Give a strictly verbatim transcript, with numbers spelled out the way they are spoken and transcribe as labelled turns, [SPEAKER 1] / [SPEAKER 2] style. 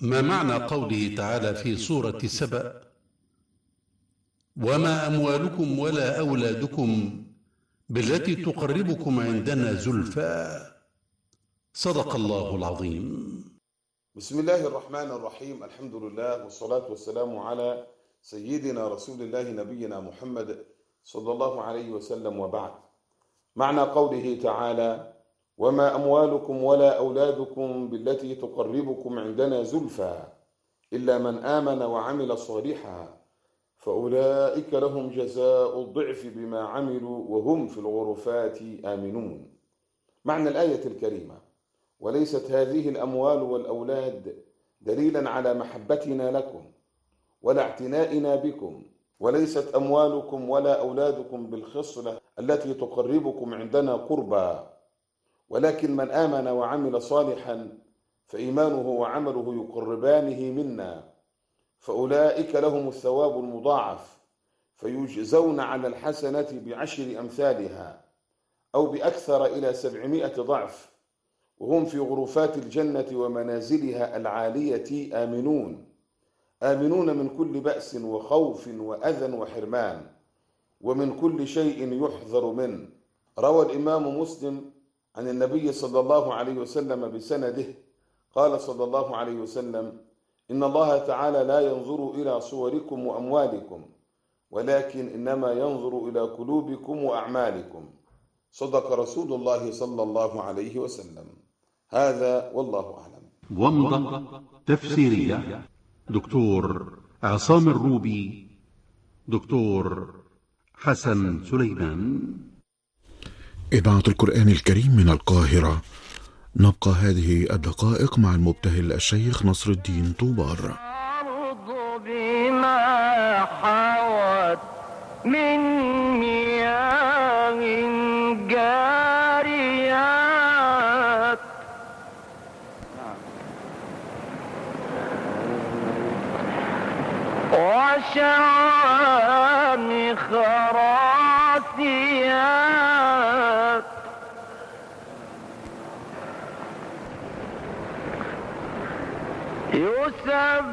[SPEAKER 1] ما معنى قوله تعالى في سورة سبأ: وما أموالكم ولا أولادكم بالتي تقربكم عندنا زلفى؟ صدق الله العظيم.
[SPEAKER 2] بسم الله الرحمن الرحيم. الحمد لله والصلاة والسلام على سيدنا رسول الله نبينا محمد صلى الله عليه وسلم، وبعد. معنى قوله تعالى: وما أموالكم ولا أولادكم بالتي تقربكم عندنا زلفى إلا من آمن وعمل صالحا فأولئك لهم جزاء الضعف بما عملوا وهم في الغرفات آمنون. معنى الآية الكريمة: وليست هذه الأموال والأولاد دليلا على محبتنا لكم ولا اعتنائنا بكم، وليست أموالكم ولا أولادكم بالخصلة التي تقربكم عندنا قربا، ولكن من آمن وعمل صالحا فإيمانه وعمله يقربانه منا، فأولئك لهم الثواب المضاعف، فيجزون على الحسنة بعشر أمثالها أو بأكثر إلى سبعمائة ضعف، وهم في غرفات الجنة ومنازلها العالية آمنون آمنون من كل بأس وخوف وأذى وحرمان، ومن كل شيء يحذر منه. روى الإمام مسلم عن النبي صلى الله عليه وسلم بسنده قال صلى الله عليه وسلم: إن الله تعالى لا ينظر إلى صوركم وأموالكم، ولكن إنما ينظر إلى قلوبكم وأعمالكم. صدق رسول الله صلى الله عليه وسلم. هذا والله أعلم.
[SPEAKER 1] ومضة تفسيرية دكتور عصام الروبي، دكتور حسن سليمان.
[SPEAKER 3] إذاعة القرآن الكريم من القاهرة. نبقى هذه الدقائق مع المبتهل الشيخ نصر الدين طوبار.
[SPEAKER 4] بما حوت من مياه جاريات وشعان خراسيات يسبح